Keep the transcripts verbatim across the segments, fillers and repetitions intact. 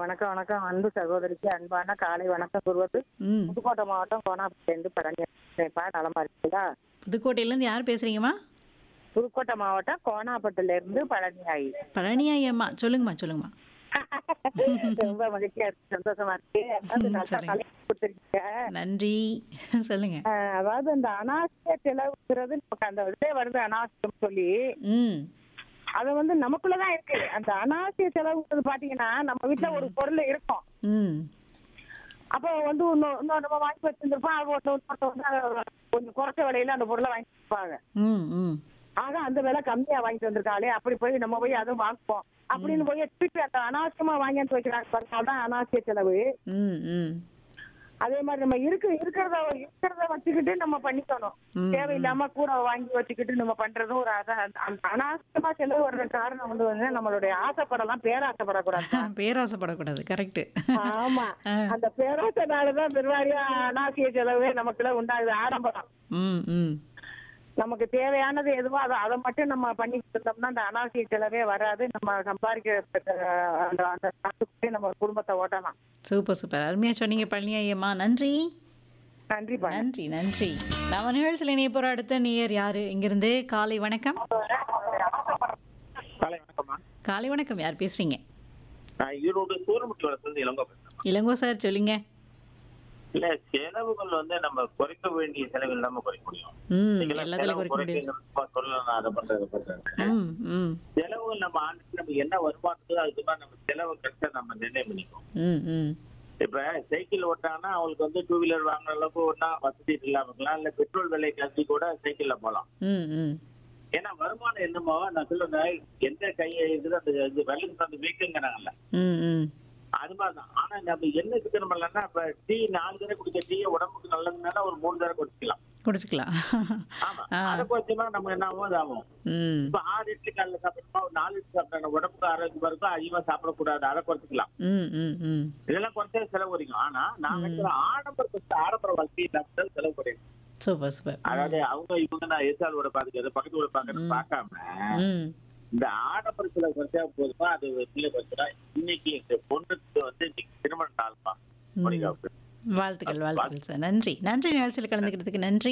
வணக்கம் வணக்கம் அன்பு சகோதரிக்கு அன்பான காலை வணக்கம் கூறுவது ம். புதுக்கோட்டை மாவட்டம் கோனாப்பட்டிலேருந்து பழனிப்பா நலமா இருக்குதா? புதுக்கோட்டையிலேருந்து யார் பேசுறீங்கம்மா? புதுக்கோட்டை மாவட்டம் கோனாப்பட்டிலேருந்து பழனியாயி. பழனியாயி அம்மா. சொல்லுங்கம்மா, சொல்லுங்கம்மா. ரொம்ப மகிழ்ச்சியா இருக்கு, சந்தோஷமா இருக்கு. அதாவது ம், நல்லா சரிங்க. தலைப்பு கொடுத்திருக்கீங்க. நன்றி. சொல்லுங்க. அஹ், அதாவது இந்த அனாவசிய செலவுங்கிறது நமக்கு அந்த இதே வருது அனாவசியம் சொல்லி ம். அது வந்து நமக்குள்ளதான் இருக்கு. அந்த அனாவசிய செலவுங்கிறது பாத்தீங்கன்னா நம்ம வீட்டுல ஒரு பொருள் இருக்கும். ம். அப்போ வந்து இன்னும் இன்னும் நம்ம வாங்கி வச்சிருந்திருப்போம். அது ஒருத்த- ஒருத்தர் வந்து அதை கொஞ்சம் குறைச்ச விலையில அந்த பொருளை வாங்கி கொடுப்பாங்க. ம். ம். ஆக அந்த விலை கம்மியா வாங்கிட்டு வந்திருக்காளே, அப்படி போய் நம்ம போய் அதுவும் வாங்குவோம் அப்படின்னு போய் திருப்பி அந்த அனாவசியமா வாங்கிட்டு வைக்கிறாங்க பாருங்க, அதான் அனாவசிய செலவு. ம். ம். அதே மாதிரி நம்ம இருக்கு இருக்கிறத இருக்கிறத வச்சுக்கிட்டு நம்ம பண்ணிக்கணும். ம். தேவையில்லாம கூட வாங்கி வச்சுக்கிட்டு நம்ம பண்றதும் ஒரு அத- அந்த அனாவசியமா செலவு வர்ற காரணம் வந்து வந்து நம்மளுடைய ஆசைப்படலாம், பேராசைப்படக்கூடாது. பேராசைப்படக்கூடாது. கரெக்ட். ஆமா, அந்த பேராசைனாலதான் பெருவாரியா அனாவசிய செலவே நமக்குள்ள உண்டாகுது. ஆடம்பரம் ம். ம். நமக்கு தேவையானது எதுவோ அதை அதை மட்டும் நம்ம பண்ணி கொடுத்தோம்னா அந்த அனாவசிய செலவே வராது. நம்ம சம்பாதிக்கிற அஹ், அந்த அந்த காசுக்குள்ளே நம்ம குடும்பத்தை ஓட்டலாம். Super super. அருமையா சொன்னீங்க பழனியாயி அம்மா. நன்றி. நன்றிப்பா. நன்றி நன்றி. நம்ம நிகழ்ச்சியில் இணைய போற அடுத்த நேயர் யாரு? இங்கிருந்து காலை வணக்கம். காலை வணக்கம்மா. காலை வணக்கம். யார் பேசுறீங்க? நான் ஈரோடு சூரமுட்டி வளர்ந்து இளங்கோ பேசுறேன். இளங்கோ சார் சொல்லுங்க. இல்ல, செலவுகள் வந்து நம்ம குறைக்க வேண்டிய செலவு இல்லாம குறைக்க முடியும். ம். நீங்களாம் எல்லாத்துலயும் செலவு குறைக்க முடியும். குறைக்கணும்னு சொல்லலாம், நான் அதை பண்றேன், இதை பண்றேன். ம். ம். செலவுகள் நம்ம ஆண்டுக்கு நம்ம என்ன வருமானத்தோ அதுக்கு மாதிரி நம்ம செலவு கரெக்டா நம்ம நிர்ணயம் பண்ணிக்கணும். ம். ம். இப்ப சைக்கிள் ஓட்டாங்கன்னா அவங்களுக்கு வந்து டூ வீலர் வாங்குற அளவுக்கு ஒன்னா வசதி இல்லாம இருக்கலாம், இல்ல பெட்ரோல் விலை கட்டி கூட சைக்கிள்ல போகலாம். ம். ம். ஏன்னா வருமானம் என்னமோ நான் சொல்லுவேன், எந்த கையை இருக்குது அந்த இது வெள்ளத்துக்கு அந்த வீக்குங்கிறாங்கல்ல, ம். ம். அது மாதிரிதான். ஆனா நம்ம என்ன சிக்கனம் பண்ணலாம்னா, இப்ப டீ நாலு தடவை குடிக்க டீ உடம்புக்கு நல்லதுனால ஒரு மூணு தடவை குடிச்சிக்கலாம். குடிச்சுக்கலாம். ஆமா, ஆ. அதை குறைச்சோம்னா நம்ம என்ன ஆகும், அது ஆகும். ம். இப்ப ஆறு இட்லி காலைல சாப்பிடணுமா, ஒரு நாலு இட்லி சாப்பிட்டா உடம்புக்கு ஆரோக்கியமா இருக்கும், அதிகமா சாப்பிடக்கூடாது, அதை குறைச்சிக்கலாம். ம். ம். ம். இதெல்லாம் குறைச்சா செலவு குறைக்கும். ஆனா நான் நினைக்கிற ஆடம்பர ஆடம்பர வாழ்க்கையை நம்ம செலவு குறையும். Super super. அதாவது அவங்க இவங்க நான் எதிர்த்தாலோட பாத்துக்கிறது பக்கத்து கூட பாக்குறது பார்க்காம ம். இந்த ஆடம்பர செலவு குறைச்சா போதுமா, அது பிள்ளை குறைச்சா. இன்னைக்கு இந்த பொண்ணுக்கு வந்து இன்னைக்கு திருமண நாள்மா மணிகாவுக்கு. வாழ்த்துக்கள் வாழ்த்துக்கள் சார். நன்றி நன்றி. நிகழ்ச்சியில் கலந்துக்கிறதுக்கு நன்றி.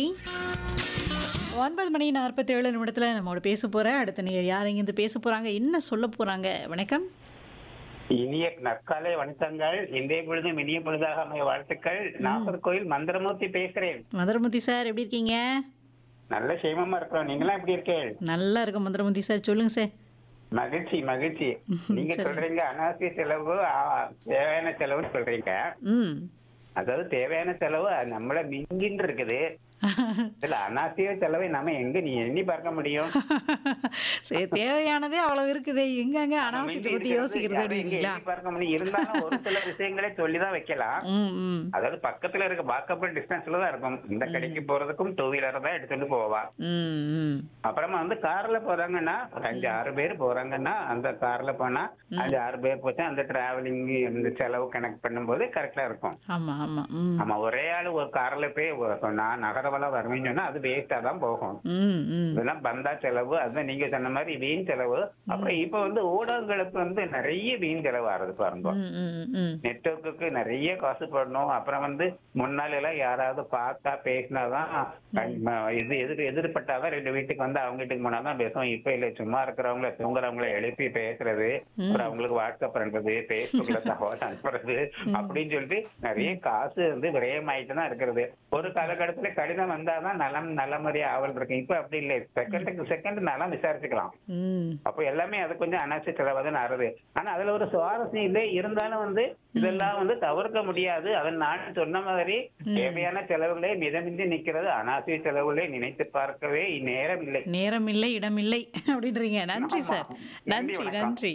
ஒன்பது மணி நாற்பத்தி ஏழு நிமிடத்தில் நம்மோட பேச போற அடுத்த நேயர் யார் இங்கிருந்து பேச போறாங்க, என்ன சொல்ல போறாங்க? வணக்கம். இனிய நற்காலை வணக்கங்கள். இன்றைய பொழுதும் இனிய பொழுதாக அமைய வாழ்த்துக்கள். நாகர்கோயில் மந்திரமூர்த்தி பேசுறேன். மதுரமுத்தி சார் எப்படி இருக்கீங்க? நல்ல சேமமா இருக்கிறோம். நீங்களாம் எப்படி இருக்கீங்க? நல்லா இருக்கும் மதுரமுத்தி சார். சொல்லுங்க சார். மகிழ்ச்சி மகிழ்ச்சி. நீங்க சரி. சொல்றீங்க அனாவசிய செலவு, ஆ, தேவையான செலவுன்னு சொல்றீங்க. ம். அதாவது தேவையான செலவு அது நம்மள மிஞ்சின்னு இருக்குது. இதுல அனாவசிய செலவை நம்ம எங்க நீ எண்ணி பார்க்க முடியும்? சரி, தேவையானதே அவ்வளவு இருக்குது, எங்கங்க அனாவசியத்தை பத்தி மிஞ்சி யோசிக்கிறது இருக்கிறது யாரும் எங்க அப்படிங்களா? எண்ணி பார்க்க முடியும். இருந்தாலும் ஒரு சில விஷயங்களே சொல்லிதான் வைக்கலாம். ம். ம். அதாவது பக்கத்துல இருக்க வாக்கபிள் டிஸ்டன்ஸ்ல தான் இருக்கும். இந்த கடைக்கு போறதுக்கும் டூ வீலர் தான் எடுத்துட்டு போவா. ம். ம். அப்புறமா வந்து கார்ல போறாங்கன்னா ஒரு அஞ்சு ஆறு பேர் போறாங்கன்னா அந்த கார்ல போனா அஞ்சு ஆறு பேர் போச்சா அந்த டிராவலிங் இந்த செலவு கனெக்ட் பண்ணும்போது கரெக்டா இருக்கும். ஆமா ஆமா. ம். ஆமா, ஒரே ஆளு ஒரு கார்ல போய் ஒரு நான் நகரவெல்லாம் வருவேன்னு சொன்னா அது வேஸ்டா தான் போகும். ம். ம். இதெல்லாம் பந்தா செலவு, அதுதான் நீங்க சொன்ன மாதிரி வீண் செலவு. அப்புறம் இப்ப வந்து ஊடகங்களுக்கு வந்து நிறைய வீண் செலவு ஆறுது பாருங்க. ம். ம். ம். நெட்வொர்க்குக்கு நிறைய காசு போடணும். அப்புறம் வந்து முன்னால எல்லாம் யாராவது பார்த்தா பேசினாதான் இது எதிர் எதிர்பட்டாதான் ரெண்டு வீட்டுக்கு வந்து அவங்க வீட்டுக்கு போனாதான் பேசுவோம். இப்ப இல்ல, சும்மா இருக்கிறவங்கள தூங்குறவங்கள எழுப்பி பேசுறது, அப்புறம் அவங்களுக்கு வாட்ஸ்அப் அனுப்புறது, பேஸ்புக்ல தகவல் அனுப்புறது அப்படின்னு சொல்லிட்டு நிறைய காசு வந்து விரயமாயிட்டு தான் இருக்கிறது. ஒரு காலகட்டத்துல கடிதம் வந்தாதான் நலம் நல்ல மாதிரி ஆவல் இருக்கு. இப்ப அப்படி இல்லை, செகண்டுக்கு செகண்ட் நலம் விசாரிச்சுக்கலாம். ம். அப்போ எல்லாமே அது கொஞ்சம் அனாவசிய செலவாதான் ஆறுது. ஆனா அதுல ஒரு சுவாரஸ்யம் இல்லை. இருந்தாலும் வந்து இதெல்லாம் வந்து தவிர்க்க முடியாது. அதன் நான் சொன்ன மாதிரி தேவையான செலவுகளே மிதமின்றி நிக்கிறது. அனாவசிய செலவுகளே நினைத்து பார்க்கவே நேரம் இல்லை. நேரம் இல்லை, இடம் இல்லை அப்படின்றீங்க. நன்றி ஆமா. சார். நன்றி, நன்றி வணக்கம். நன்றி.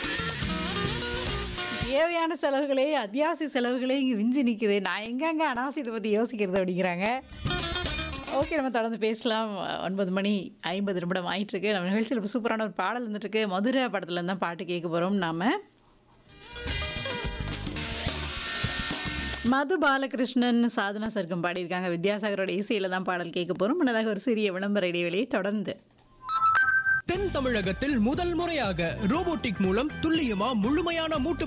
தேவையான செலவுகளே அத்தியாவசிய செலவுகளே இங்கே விஞ்சி நிற்குது, நான் எங்கெங்க அனாவசியத்தை பற்றி யோசிக்கிறது அப்படிங்கிறாங்க. ஓகே, நம்ம தொடர்ந்து பேசலாம். ஒன்பது மணி ஐம்பது நிமிடம் ஆயிட்டு இருக்கு. நம்ம நிகழ்ச்சியில் இப்போ சூப்பரான ஒரு பாடல் வந்துட்டு இருக்கு. மதுரை படத்துல இருந்து தான் பாட்டு கேட்க போறோம். நாம மது பாலகிருஷ்ணன், சாதனா சர்க்கம் பாடியிருக்காங்க. வித்யாசாகரோட இசையில தான் பாடல் கேட்க போறோம். முன்னதாக ஒரு சிறிய விளம்பர இடைவெளியை தொடர்ந்து தென் தமிழகத்தில் முதல் முறையாக ரோபோட்டிக் மூலம் துல்லியமா முழுமையான மூட்டு